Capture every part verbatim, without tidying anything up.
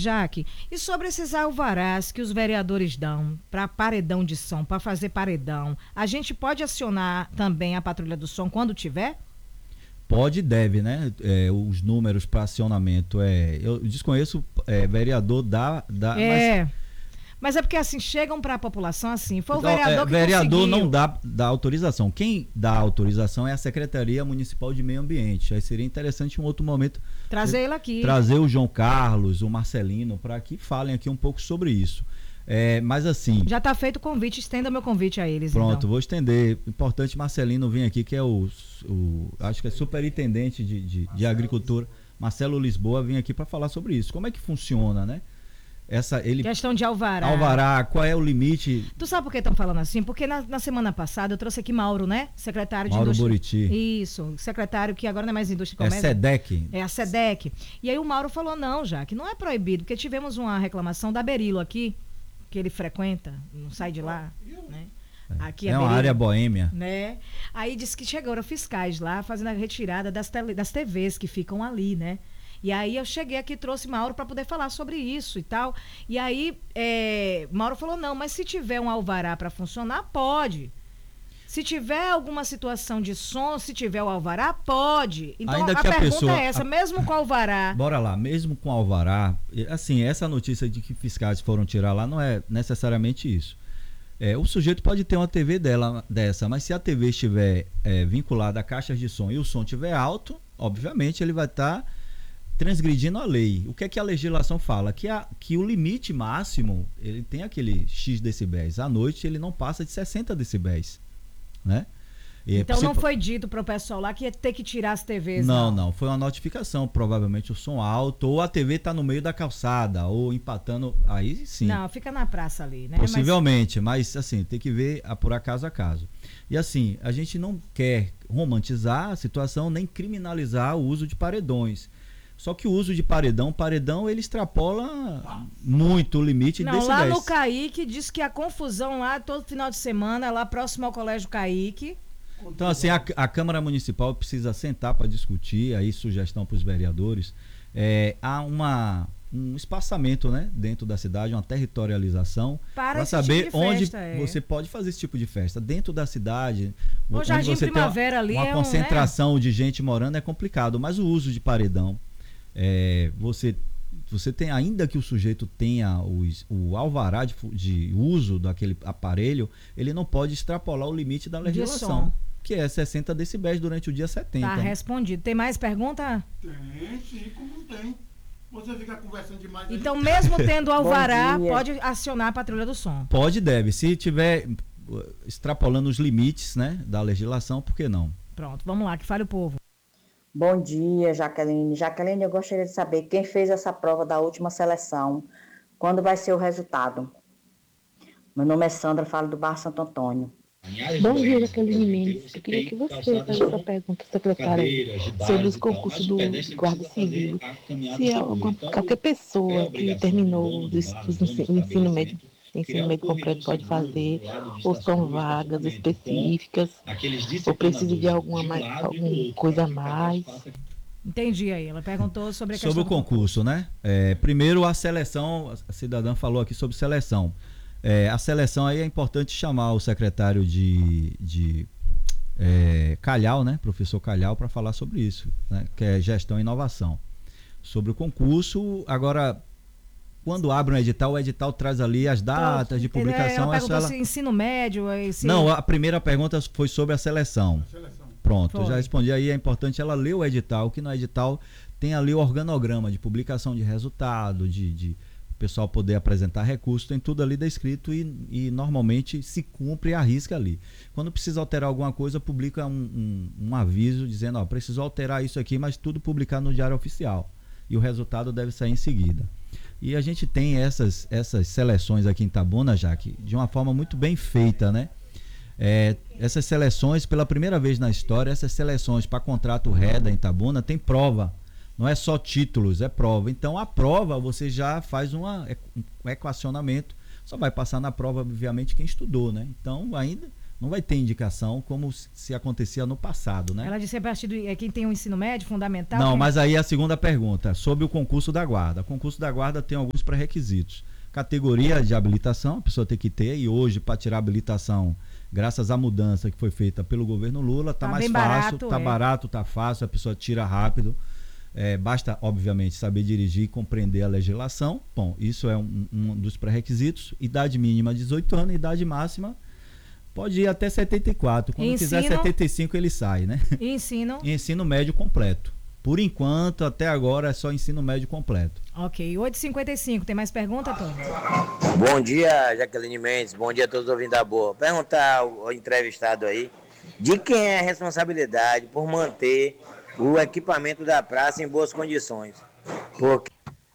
Jaque, e sobre esses alvarás que os vereadores dão para paredão de som, para fazer paredão, a gente pode acionar também a patrulha do som quando tiver? Pode e deve, né? É, os números para acionamento, é, eu desconheço, é, vereador da... da é... Mas... Mas é porque assim, chegam para a população assim, foi o Então, vereador é, que vereador conseguiu. não dá, dá autorização. Quem dá autorização é a Secretaria Municipal de Meio Ambiente. Aí seria interessante em um outro momento trazer ele aqui. Trazer o João Carlos, o Marcelino, para que falem aqui um pouco sobre isso. É, mas assim... Já está feito o convite, estenda meu convite a eles. Pronto, então. Vou estender. Importante Marcelino vir aqui, que é o, o acho que é superintendente de, de, de agricultura, Marcelo Lisboa, vir aqui para falar sobre isso. Como é que funciona, né? Essa, ele, questão de alvará. Alvará, qual é o limite? Tu sabe por que estão falando assim? Porque na, na semana passada eu trouxe aqui Mauro, né? Secretário de Mauro Indústria. Buriti. Isso, secretário que agora não é mais Indústria e Comércio. É SEDEC. É a SEDEC. E aí o Mauro falou, não, já, que não é proibido, porque tivemos uma reclamação da Berilo aqui, que ele frequenta, não sai de lá, né? Aqui é é uma Berilo, área boêmia. Né? Aí disse que chegaram fiscais lá fazendo a retirada das, tele, das T Vs que ficam ali, né? E aí eu cheguei aqui e trouxe Mauro para poder falar sobre isso e tal. E aí é, Mauro falou, não, mas se tiver um alvará para funcionar, pode. Se tiver alguma situação de som, se tiver o alvará, pode. Então Ainda a que a pergunta pessoa, é essa, a... mesmo com o alvará... Bora lá, mesmo com o alvará, assim, essa notícia de que fiscais foram tirar lá não é necessariamente isso. É, o sujeito pode ter uma T V dela, dessa, mas se a T V estiver é, vinculada a caixas de som e o som estiver alto, obviamente ele vai estar... Tá transgredindo a lei. O que é que a legislação fala? Que, a, que o limite máximo, ele tem aquele X decibéis. À noite ele não passa de sessenta decibéis, né? E então se... não foi dito para o pessoal lá que ia ter que tirar as T Vs? Não, não, não. Foi uma notificação, provavelmente o som alto, ou a T V está no meio da calçada, ou empatando, aí sim. Não, fica na praça ali, né? Possivelmente, mas, mas assim, tem que ver por caso a caso. E assim, a gente não quer romantizar a situação, nem criminalizar o uso de paredões. Só que o uso de paredão, paredão ele extrapola muito o limite não, desse lá dez. no Caique, diz que a confusão lá todo final de semana, lá próximo ao Colégio Caique. Então assim, a, a Câmara Municipal precisa sentar para discutir, aí sugestão para os vereadores, é, há uma, um espaçamento, né, dentro da cidade, uma territorialização, para saber tipo onde festa, é. você pode fazer esse tipo de festa. Dentro da cidade, o onde Jardim você Primavera tem uma, ali uma é concentração um, né? de gente morando é complicado, mas o uso de paredão, É, você, você tem, ainda que o sujeito tenha os, o alvará de, de uso daquele aparelho, ele não pode extrapolar o limite da legislação, que é sessenta decibéis durante o dia setenta. Tá respondido. Tem mais pergunta? Tem, sim, como tem. Você fica conversando demais. Então, aí. Mesmo tendo alvará, pode acionar a patrulha do som? Pode e deve. Se tiver extrapolando os limites, né, da legislação, por que não? Pronto, vamos lá, que fale o povo. Bom dia, Jaqueline. Jaqueline, eu gostaria de saber quem fez essa prova da última seleção, quando vai ser o resultado. Meu nome é Sandra, falo do Bar Santo Antônio. Bom dia, Jaqueline Mendes. Eu queria que você fizesse essa pergunta, secretária, sobre os concursos do Guarda Civil. Se é alguma, qualquer pessoa que terminou o ensino médio, ensino médio completo pode fazer, ou são vagas específicas, ou precisa de alguma, mais, alguma coisa a mais. Entendi aí, ela perguntou sobre a questão sobre o concurso, concurso. né? É, primeiro a seleção, a cidadã falou aqui sobre seleção. É, a seleção aí é importante chamar o secretário de, de é, Calhau, né? Professor Calhau, para falar sobre isso, né? Que é gestão e inovação. Sobre o concurso, agora... Quando abre um edital, o edital traz ali as datas de publicação. Ela perguntou ela... se ensino médio... Se... Não, a primeira pergunta foi sobre a seleção. A seleção. Pronto, foi. Já respondi aí, é importante ela ler o edital, que no edital tem ali o organograma de publicação de resultado, de, de o pessoal poder apresentar recurso, tem tudo ali descrito e, e normalmente se cumpre e arrisca ali. Quando precisa alterar alguma coisa, publica um, um, um aviso dizendo, ó, precisou alterar isso aqui, mas tudo publicar no Diário Oficial. E o resultado deve sair em seguida. E a gente tem essas, essas seleções aqui em Itabuna, Jaque, de uma forma muito bem feita, né? É, essas seleções, pela primeira vez na história, essas seleções para contrato REDA em Itabuna tem prova. Não é só títulos, é prova. Então, a prova você já faz uma, um equacionamento. Só vai passar na prova, obviamente, quem estudou, né? Então, ainda Não vai ter indicação como se acontecia no passado, né? Ela disse que a partir do, é quem tem o um ensino médio fundamental... Não, quem... mas aí a segunda pergunta, sobre o concurso da guarda. O concurso da guarda tem alguns pré-requisitos. Categoria de habilitação, a pessoa tem que ter, e hoje, para tirar a habilitação, graças à mudança que foi feita pelo governo Lula, está tá mais fácil, barato, tá é. barato, tá fácil, a pessoa tira rápido. É, basta, obviamente, saber dirigir e compreender a legislação. Bom, isso é um, um dos pré-requisitos. Idade mínima dezoito anos, idade máxima pode ir até setenta e quatro. Quando ensino, quiser setenta e cinco, ele sai, né? E ensino? E ensino médio completo. Por enquanto, até agora, é só ensino médio completo. Ok. oito e cinquenta e cinco. Tem mais pergunta, Tony? Bom dia, Jaqueline Mendes. Bom dia a todos ouvindo da boa. Perguntar ao, ao entrevistado aí de quem é a responsabilidade por manter o equipamento da praça em boas condições. Porque...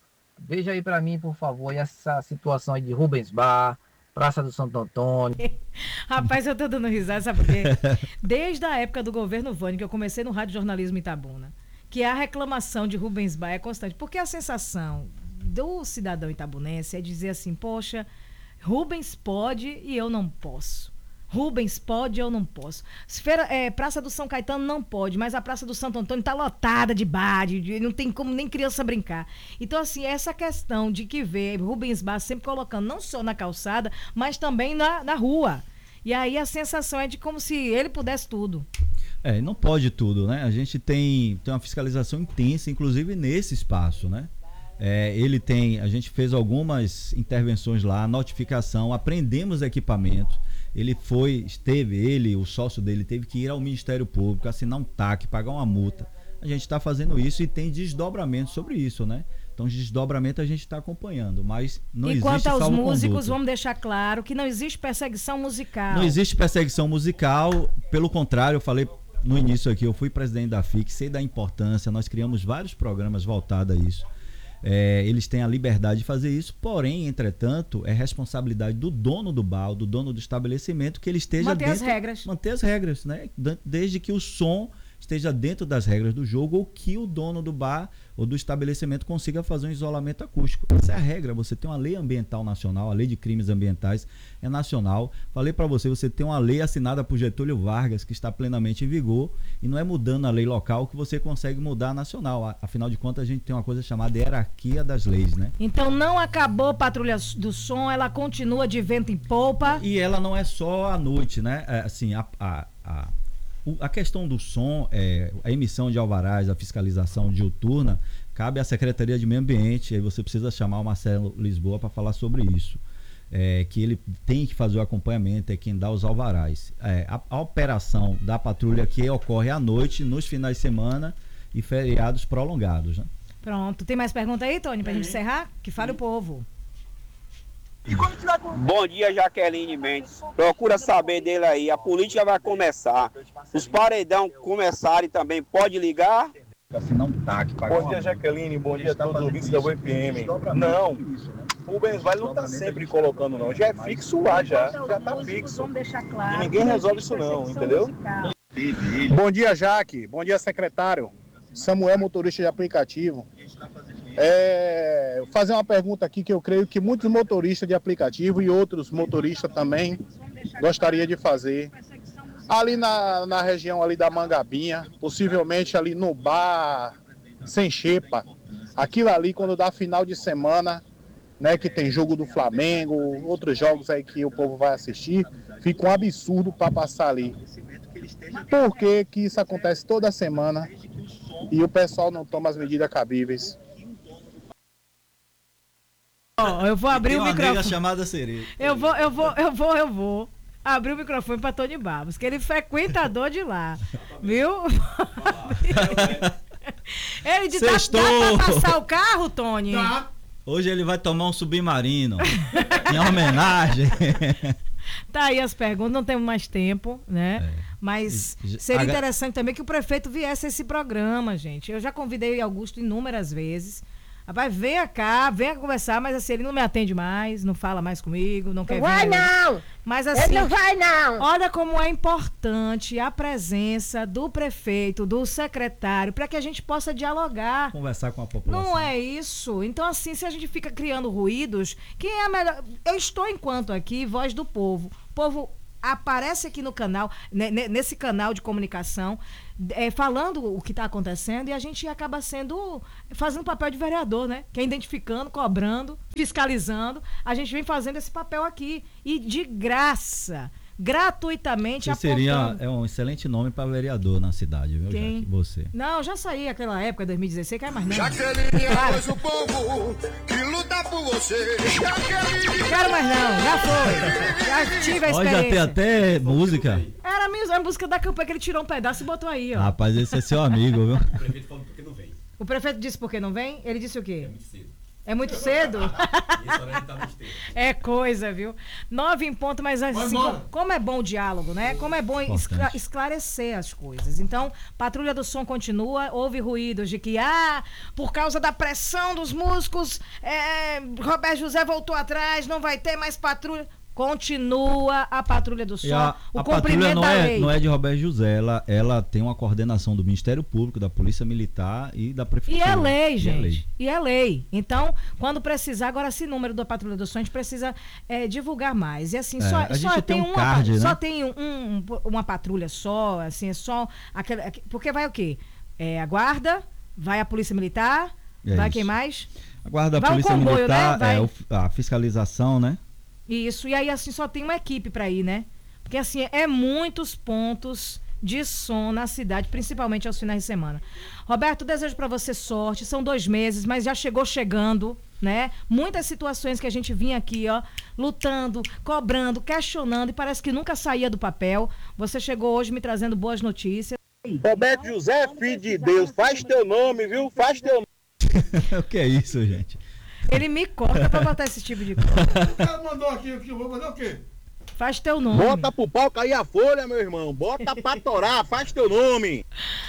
Veja aí para mim, por favor, essa situação aí de Rubens Bar, Praça do Santo Antônio. Rapaz, eu tô dando risada, sabe por quê? Desde a época do governo Vânio, que eu comecei no Rádio Jornalismo Itabuna, que a reclamação de Rubens Bar é constante. Porque a sensação do cidadão itabunense é dizer assim, poxa, Rubens pode e eu não posso. Rubens pode, eu não posso. Feira, é, Praça do São Caetano não pode, mas a Praça do Santo Antônio está lotada de bar, de, de, não tem como nem criança brincar. Então, assim, essa questão de que vê Rubens Bar sempre colocando não só na calçada, mas também na, na rua. E aí a sensação é de como se ele pudesse tudo. É, não pode tudo, né? A gente tem, tem uma fiscalização intensa, inclusive nesse espaço, né? É, ele tem, a gente fez algumas intervenções lá, notificação, apreendemos equipamentos. Ele foi, esteve, ele, o sócio dele, teve que ir ao Ministério Público, assinar um T A C, pagar uma multa. A gente está fazendo isso e tem desdobramento sobre isso, né? Então, desdobramento a gente está acompanhando, mas não existe salvo-conduto. E quanto aos músicos, vamos deixar claro que não existe perseguição musical. Não existe perseguição musical, pelo contrário, eu falei no início aqui, eu fui presidente da F I C, sei da importância, nós criamos vários programas voltados a isso. É, eles têm a liberdade de fazer isso, porém, entretanto, é responsabilidade do dono do bar, do dono do estabelecimento, que ele esteja manter dentro, as regras. Manter as regras, né? Desde que o som esteja dentro das regras do jogo ou que o dono do bar ou do estabelecimento consiga fazer um isolamento acústico. Essa é a regra. Você tem uma lei ambiental nacional, a lei de crimes ambientais é nacional. Falei para você, você tem uma lei assinada por Getúlio Vargas que está plenamente em vigor e não é mudando a lei local que você consegue mudar a nacional. Afinal de contas, a gente tem uma coisa chamada hierarquia das leis, né? Então não acabou a Patrulha do Som, ela continua de vento em polpa. E ela não é só à noite, né? É, assim, a, a, a A questão do som, é, a emissão de alvarás, a fiscalização diuturna, cabe à Secretaria de Meio Ambiente, aí você precisa chamar o Marcelo Lisboa para falar sobre isso. É, que ele tem que fazer o acompanhamento, é quem dá os alvarás. É, a, a operação da patrulha que ocorre à noite, nos finais de semana e feriados prolongados, né? Pronto. Tem mais pergunta aí, Tony, para a gente encerrar? Que fale o povo. Bom dia, Jaqueline Mendes. Procura saber dele aí. A política vai começar. Os paredão começarem também. Pode ligar? Bom dia, Jaqueline. Bom dia a todos os ouvintes da U F M. Não, o Rubens Vale não está sempre colocando, não. Já é fixo lá, já. Já está fixo. E ninguém resolve isso, não, entendeu? Bom dia, Jaque. Bom dia, secretário. Samuel, motorista de aplicativo. É, fazer uma pergunta aqui que eu creio que muitos motoristas de aplicativo e outros motoristas também gostaria de fazer. Ali na, na região ali da Mangabinha, possivelmente ali no bar Sem Xepa, aquilo ali quando dá final de semana, né, que tem jogo do Flamengo, outros jogos aí que o povo vai assistir, fica um absurdo para passar ali. Por que que isso acontece toda semana e o pessoal não toma as medidas cabíveis? Oh, eu vou abrir o microfone. Chamada Sereia. Eu vou, eu vou, eu vou, eu vou abrir o microfone para Tony Barros, que ele é frequentador de lá, viu? Ele disse, dá, dá pra passar o carro, Tony? Tá. Hoje ele vai tomar um submarino em homenagem. Tá aí as perguntas, não temos mais tempo, né? É. Mas seria interessante também que o prefeito viesse a esse programa, gente. Eu já convidei Augusto inúmeras vezes. Rapaz, venha cá, venha conversar, mas assim, ele não me atende mais, não fala mais comigo, não quer vir. Não vai não! Mas assim, ele não vai não! Olha como é importante a presença do prefeito, do secretário, para que a gente possa dialogar. Conversar com a população. Não é isso? Então assim, se a gente fica criando ruídos, quem é a melhor... Eu estou enquanto aqui, voz do povo. O povo aparece aqui no canal, né, nesse canal de comunicação, é, falando o que está acontecendo, e a gente acaba sendo, fazendo papel de vereador, né? Que é identificando, cobrando, fiscalizando. A gente vem fazendo esse papel aqui. E de graça, gratuitamente. Você seria é um excelente nome para vereador na cidade, viu, Quem? Jaque? Você. Não, já saí aquela época, dois mil e dezesseis, quer mais não. Jaqueline é mais o povo que luta por você. Jaqueline. Quero mais não, já foi. Já tive a experiência. Ó, já tem até música. Era a, minha, a música da campanha que ele tirou um pedaço e botou aí, ó. Rapaz, esse é seu amigo, viu? O prefeito falou porque não vem. O prefeito disse por que não vem? Ele disse o quê? É muito cedo. É muito cedo? Esse horário tá muito cedo. É coisa, viu? Nove em ponto, mas assim, como, como é bom o diálogo, né? Como é bom escla- esclarecer as coisas. Então, Patrulha do Som continua. Houve ruídos de que, ah, por causa da pressão dos músicos, é, Roberto José voltou atrás, não vai ter mais patrulha. Continua a Patrulha do Som, a, o a cumprimento não da é, lei. não é de Roberto José, ela, ela tem uma coordenação do Ministério Público, da Polícia Militar e da Prefeitura. E é lei, gente. E é lei. E é lei. Então, quando precisar, agora esse número da Patrulha do Som, a gente precisa é, divulgar mais. E assim, É, só, a só gente tem, tem um uma, card, né? só tem um, um- uma patrulha só, assim, é só aquele, aque- porque vai o quê? É, a guarda, vai a Polícia Militar, É vai isso. quem mais? A Guarda da Vai um Polícia comboio, Militar, né? Vai- é, o- a fiscalização, né? Isso, e aí assim só tem uma equipe para ir, né? Porque assim, é muitos pontos de som na cidade, principalmente aos finais de semana. Roberto, desejo para você sorte, são dois meses, mas já chegou chegando, né? Muitas situações que a gente vinha aqui, ó, lutando, cobrando, questionando, e parece que nunca saía do papel. Você chegou hoje me trazendo boas notícias. Roberto José, filho de Deus, faz teu nome, viu? Faz teu nome. O que é isso, gente? Ele me corta pra botar esse tipo de coisa. O cara mandou aqui que eu vou fazer o quê? Faz teu nome. Bota pro pau cair a folha, meu irmão. Bota pra torar, faz teu nome.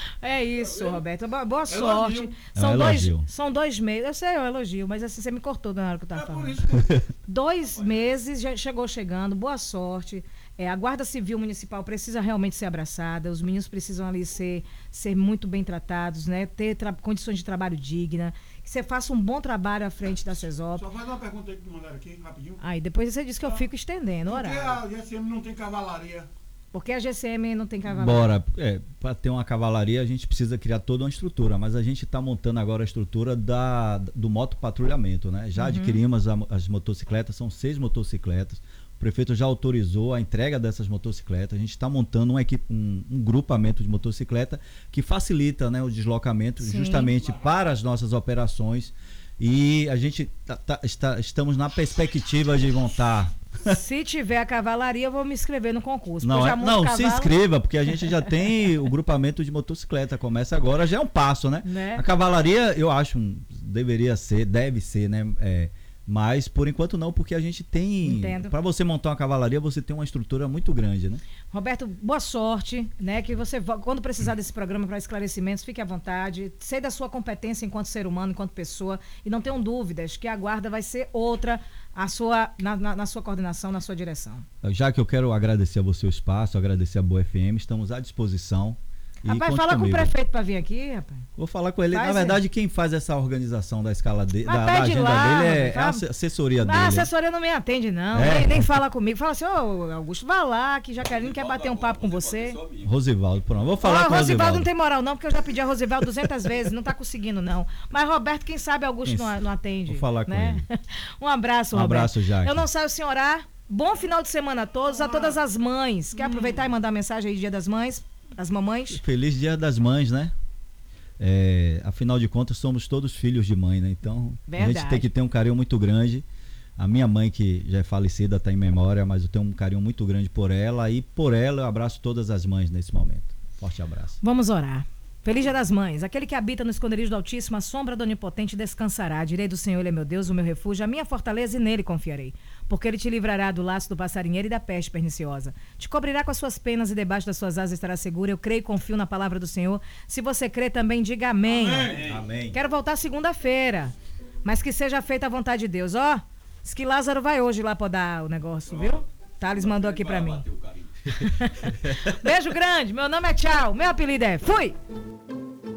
É isso, Roberto. Boa, boa Elogio. sorte. São, É um dois, elogio. são dois meses. Eu sei, é um elogio, mas assim, você me cortou na hora que eu tava É por falando. isso que Dois meses, já chegou chegando. Boa sorte. É, a Guarda Civil Municipal precisa realmente ser abraçada. Os meninos precisam ali ser, ser muito bem tratados, né? Ter tra- condições de trabalho digna. Que você faça um bom trabalho à frente da CESOP. Só faz uma pergunta aí que me mandaram aqui, rapidinho. Aí depois você diz que eu fico estendendo o Por que horário. a G S M não tem cavalaria? Porque a G C M não tem cavalaria. Bora, é, para ter uma cavalaria a gente precisa criar toda uma estrutura, mas a gente está montando agora a estrutura da, do motopatrulhamento, né? Já Uhum. adquirimos a- as motocicletas, são seis motocicletas. O prefeito já autorizou a entrega dessas motocicletas. A gente está montando uma equipe, um, um grupamento de motocicleta que facilita, né, o deslocamento Sim. justamente para as nossas operações. E a gente tá- tá- está, estamos na perspectiva de montar. Se tiver a cavalaria, eu vou me inscrever no concurso. Não, porque eu é, já monto não se cavalo, inscreva, porque a gente já tem o grupamento de motocicleta. Começa agora, já é um passo, né? Né? A cavalaria, eu acho, um- deveria ser, deve ser, né? É, mas por enquanto não, porque a gente tem. Entendo. Para você montar uma cavalaria, você tem uma estrutura muito grande, né? Roberto, boa sorte, né? Que você, vo- quando precisar desse programa para esclarecimentos, fique à vontade. Sei da sua competência enquanto ser humano, enquanto pessoa, e não tenham dúvidas que a guarda vai ser outra a sua, na, na- na sua coordenação, na sua direção. Já que eu quero agradecer a você o espaço, agradecer a Boa F M, estamos à disposição. E Rapaz, conte fala com o comigo. prefeito para vir aqui, rapaz. Vou falar com ele. Faz, Na verdade, quem faz essa organização da escala dele, Mas da, da pede agenda lá, dele é, é fala- a asse- assessoria Ah, dele. a assessoria não me atende, não. É. Nem, nem fala comigo. Fala assim, ô Augusto, vá lá, que Jaqueline quer bater um papo com você. Rosivaldo, pronto. Vou falar Ó, com o Rosivaldo Rosivaldo. não tem moral, não, porque eu já pedi a Rosivaldo duzentas vezes, não tá conseguindo, não. Mas Roberto, quem sabe Augusto Quem não, não atende. Vou falar com né? um abraço, Um Roberto. abraço, Jaque. Eu não saio sem orar. Bom final de semana a todos, a todas as mães. Quer aproveitar e mandar mensagem aí, Dia das Mães? As mamães? Feliz Dia das Mães, né? É, afinal de contas, somos todos filhos de mãe, né? Então, a Verdade. gente tem que ter um carinho muito grande. A minha mãe, que já é falecida, está em memória, mas eu tenho um carinho muito grande por ela. E por ela, eu abraço todas as mães nesse momento. Forte abraço. Vamos orar. Feliz Dia das Mães. Aquele que habita no esconderijo do Altíssimo, a sombra do Onipotente descansará. Direi do Senhor, Ele é meu Deus, o meu refúgio, a minha fortaleza, e nele confiarei. Porque Ele te livrará do laço do passarinheiro e da peste perniciosa. Te cobrirá com as suas penas e debaixo das suas asas estará seguro. Eu creio e confio na palavra do Senhor. Se você crê também, diga amém. Amém. Amém. Quero voltar segunda-feira, mas que seja feita a vontade de Deus. Ó, diz que Lázaro vai hoje lá podar o negócio, viu? Thales mandou aqui pra mim. Beijo grande, meu nome é Tchau, meu apelido é Fui!